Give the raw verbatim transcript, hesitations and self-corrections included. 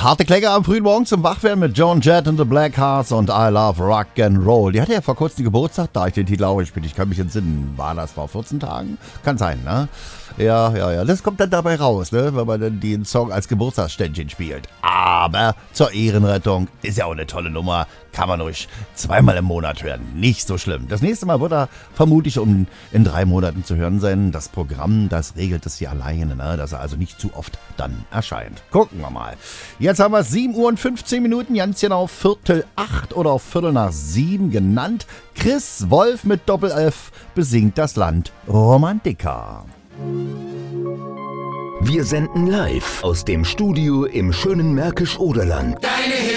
Harte Kläger am frühen Morgen zum Wachwerden mit Joan Jett and the Blackhearts und I Love Rock and Roll. Die hatte ja vor kurzem Geburtstag, da ich den Titel auch gespielt. Ich kann mich entsinnen. War das vor vierzehn Tagen? Kann sein, ne? Ja, ja, ja. Das kommt dann dabei raus, ne? Wenn man dann den Song als Geburtstagsständchen spielt. Aber zur Ehrenrettung ist ja auch eine tolle Nummer. Kann man ruhig zweimal im Monat hören. Nicht so schlimm. Das nächste Mal wird er vermutlich um in drei Monaten zu hören sein. Das Programm, das regelt es hier alleine, ne? Dass er also nicht zu oft dann erscheint. Gucken wir mal. Jetzt haben wir sieben Uhr und fünfzehn Minuten, ganz genau Viertel acht oder Viertel nach sieben genannt. Chris Wolf mit Doppel-F besingt das Land Romantica. Wir senden live aus dem Studio im schönen Märkisch-Oderland.